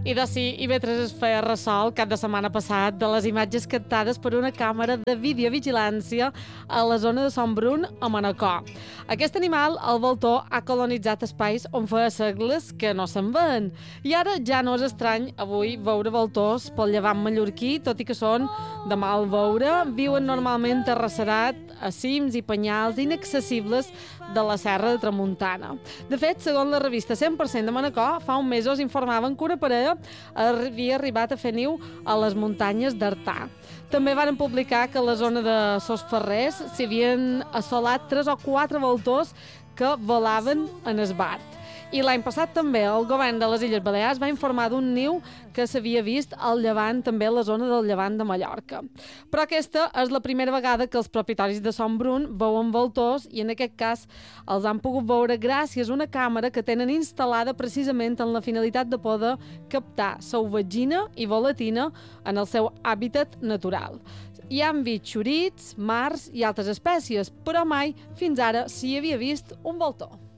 I de sí, IB3 es feia ressò el cap de setmana passat de les imatges captades per una càmera de videovigilància a la zona de Son Brun, a Manacor. Aquest animal, el voltor, ha colonitzat espais on feia segles que no se'n veuen. I ara ja no és estrany avui veure voltors pel llevant mallorquí, tot i que són de mal veure, viuen normalment terracerat a cims i penyals inaccessibles de la Serra de Tramuntana. De fet, segons la revista 100% de Manacor, fa uns mesos informaven que una parella havia arribat a fer niu a les muntanyes d'Artà. També van publicar que a la zona de Sos Ferrers s'hi havien assolat 3 o 4 voltors que volaven en esbart. I l'any passat també el govern de les Illes Balears va informar d'un niu que s'havia vist al llevant, també a la zona del llevant de Mallorca. Però aquesta és la primera vegada que els propietaris de Son Brun veuen voltors i en aquest cas els han pogut veure gràcies a una càmera que tenen instal·lada precisament amb la finalitat de poder captar sauvatgina i volatina en el seu hàbitat natural. Hi han vist xorits, mars i altres espècies, però mai fins ara s'hi havia vist un voltor.